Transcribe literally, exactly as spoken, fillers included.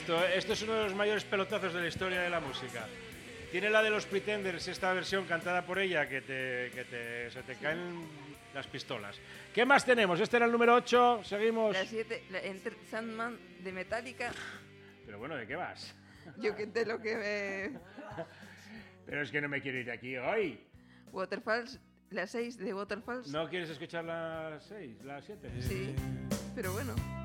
esto. Esto es uno de los mayores pelotazos de la historia de la música. Tiene la de los Pretenders, esta versión cantada por ella, que, te, que te, se te caen las pistolas. ¿Qué más tenemos? Este era el número ocho, seguimos. La siete, la Enter Sandman de Metallica. Pero bueno, ¿de qué vas? Yo que de lo que me... Pero es que no me quiero ir de aquí hoy. Waterfalls, la seis de Waterfalls. ¿No quieres escuchar la seis, la siete? Sí, pero bueno.